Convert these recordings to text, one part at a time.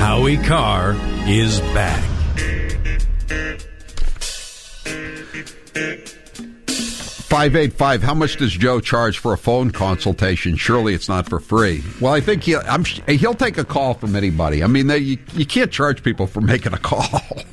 Howie Carr is back. $585. How much does Joe charge for a phone consultation? Surely it's not for free. Well, I think he'll take a call from anybody. I mean, you can't charge people for making a call.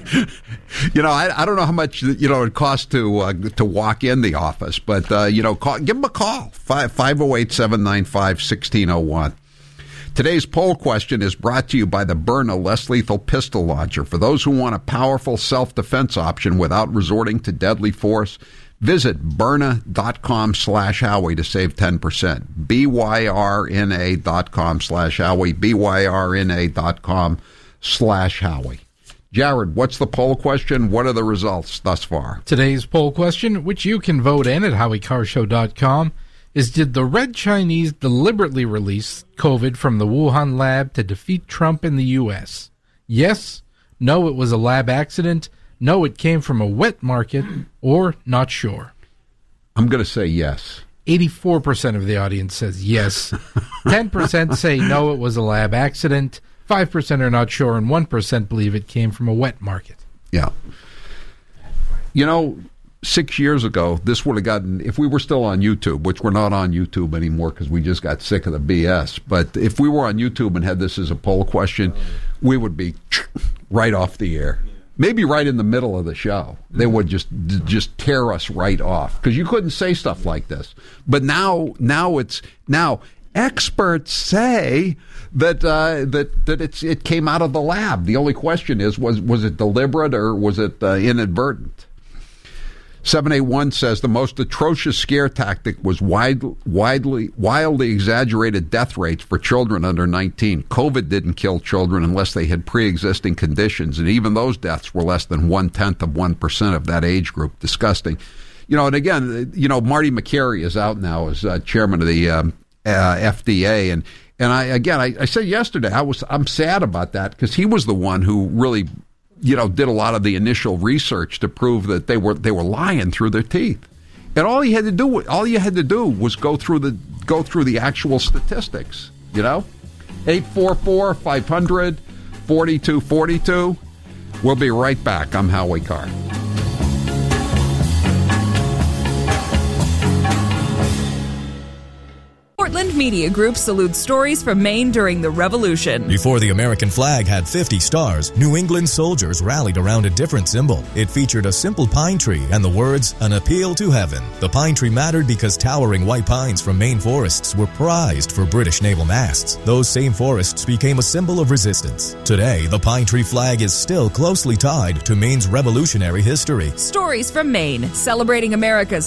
I don't know how much it costs to walk in the office, but give him a call. 508-795-1601. Today's poll question is brought to you by the Byrna Less Lethal Pistol Launcher. For those who want a powerful self-defense option without resorting to deadly force, visit Byrna.com/Howie to save 10%. BYRNA.com/Howie. BYRNA.com/Howie. Jared, what's the poll question? What are the results thus far? Today's poll question, which you can vote in at HowieCarShow.com, is did the Red Chinese deliberately release COVID from the Wuhan lab to defeat Trump in the U.S.? Yes, no, it was a lab accident, no, it came from a wet market, or not sure. I'm going to say yes. 84% of the audience says yes. 10% say no, it was a lab accident. 5% are not sure, and 1% believe it came from a wet market. Yeah. 6 years ago, this would have gotten, if we were still on YouTube, which we're not on YouTube anymore because we just got sick of the BS, but if we were on YouTube and had this as a poll question, we would be right off the air. Maybe right in the middle of the show. They would just tear us right off because you couldn't say stuff like this. But now experts say that it came out of the lab. The only question is, was it deliberate or was it inadvertent? 781 says the most atrocious scare tactic was wildly exaggerated death rates for children under 19. COVID didn't kill children unless they had pre-existing conditions, and even those deaths were less than 1/10% of that age group. Disgusting. And again, Marty Makary is out now as chairman of the FDA, and I said yesterday I'm sad about that because he was the one who really did a lot of the initial research to prove that they were lying through their teeth. And all you had to do was go through the actual statistics, 844-500-4242. We'll be right back. I'm Howie Carr. Portland Media Group salutes stories from Maine during the Revolution. Before the American flag had 50 stars, New England soldiers rallied around a different symbol. It featured a simple pine tree and the words, "An appeal to heaven." The pine tree mattered because towering white pines from Maine forests were prized for British naval masts. Those same forests became a symbol of resistance. Today, the pine tree flag is still closely tied to Maine's revolutionary history. Stories from Maine, celebrating America's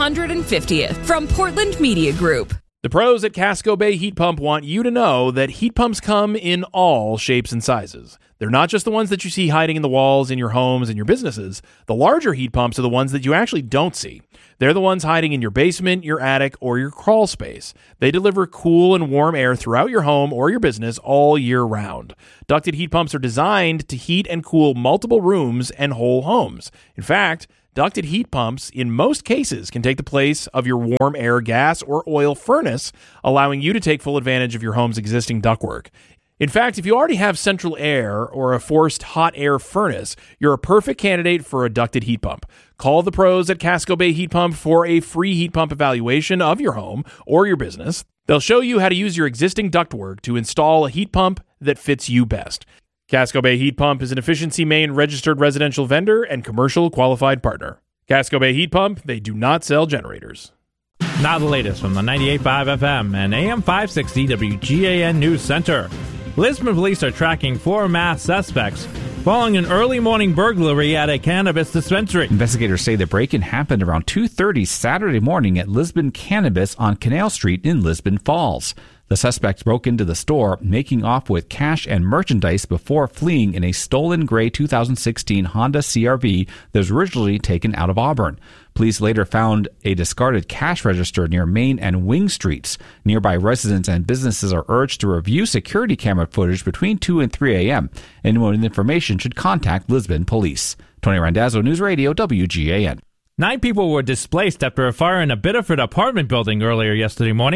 250th. From Portland Media Group. The pros at Casco Bay Heat Pump want you to know that heat pumps come in all shapes and sizes. They're not just the ones that you see hiding in the walls in your homes and your businesses. The larger heat pumps are the ones that you actually don't see. They're the ones hiding in your basement, your attic, or your crawl space. They deliver cool and warm air throughout your home or your business all year round. Ducted heat pumps are designed to heat and cool multiple rooms and whole homes. In fact, ducted heat pumps, in most cases, can take the place of your warm air gas or oil furnace, allowing you to take full advantage of your home's existing ductwork. In fact, if you already have central air or a forced hot air furnace, you're a perfect candidate for a ducted heat pump. Call the pros at Casco Bay Heat Pump for a free heat pump evaluation of your home or your business. They'll show you how to use your existing ductwork to install a heat pump that fits you best. Casco Bay Heat Pump is an Efficiency Maine registered residential vendor and commercial qualified partner. Casco Bay Heat Pump, they do not sell generators. Now the latest from the 98.5 FM and AM 560 WGAN News Center. Lisbon police are tracking 4 masked suspects following an early morning burglary at a cannabis dispensary. Investigators say the break-in happened around 2:30 Saturday morning at Lisbon Cannabis on Canal Street in Lisbon Falls. The suspects broke into the store, making off with cash and merchandise before fleeing in a stolen gray 2016 Honda CR-V that was originally taken out of Auburn. Police later found a discarded cash register near Main and Wing Streets. Nearby residents and businesses are urged to review security camera footage between 2 and 3 a.m. Anyone with information should contact Lisbon Police. Tony Randazzo, News Radio, WGAN. 9 people were displaced after a fire in a Biddeford apartment building earlier yesterday morning.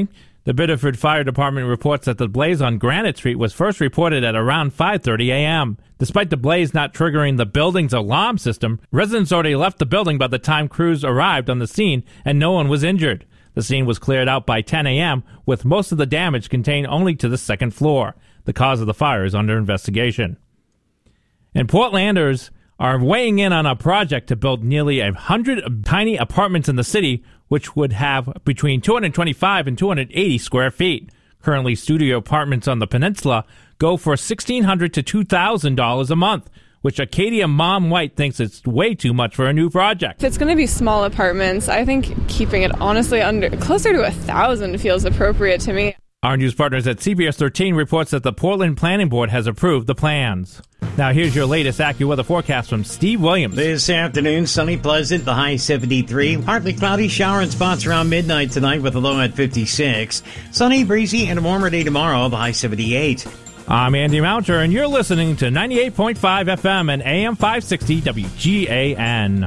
The Biddeford Fire Department reports that the blaze on Granite Street was first reported at around 5:30 a.m. Despite the blaze not triggering the building's alarm system, residents already left the building by the time crews arrived on the scene and no one was injured. The scene was cleared out by 10 a.m., with most of the damage contained only to the second floor. The cause of the fire is under investigation. And Portlanders are weighing in on a project to build nearly 100 tiny apartments in the city, which would have between 225 and 280 square feet. Currently, studio apartments on the peninsula go for $1,600 to $2,000 a month, which Acadia Mom White thinks it's way too much for a new project. If it's going to be small apartments, I think keeping it honestly closer to 1,000 feels appropriate to me. Our news partners at CBS 13 reports that the Portland Planning Board has approved the plans. Now here's your latest AccuWeather forecast from Steve Williams. This afternoon, sunny, pleasant, the high 73. Partly cloudy, shower in spots around midnight tonight with a low at 56. Sunny, breezy, and a warmer day tomorrow, the high 78. I'm Andy Mounter, and you're listening to 98.5 FM and AM 560 WGAN.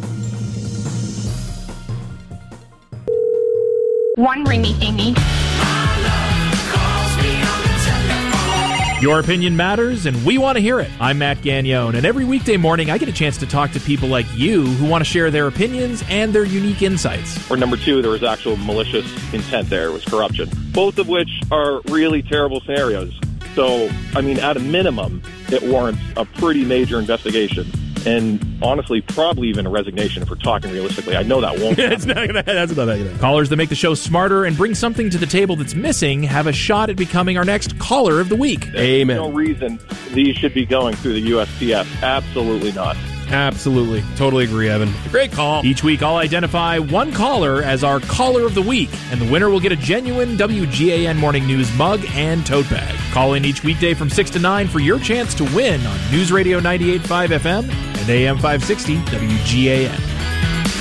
One ringy dingy. Your opinion matters, and we want to hear it. I'm Matt Gagnone, and every weekday morning I get a chance to talk to people like you who want to share their opinions and their unique insights. Or number two, there was actual malicious intent there. It was corruption. Both of which are really terrible scenarios. So, I mean, at a minimum, it warrants a pretty major investigation. And honestly, probably even a resignation if we're talking realistically. I know that won't happen. It's not gonna, that's not gonna. Callers that make the show smarter and bring something to the table that's missing have a shot at becoming our next caller of the week. Amen. There's no reason these should be going through the USPS. Absolutely not. Absolutely. Totally agree, Evan. Great call. Each week, I'll identify one caller as our caller of the week, and the winner will get a genuine WGAN Morning News mug and tote bag. Call in each weekday from 6 to 9 for your chance to win on News Radio 98.5 FM and AM 560 WGAN.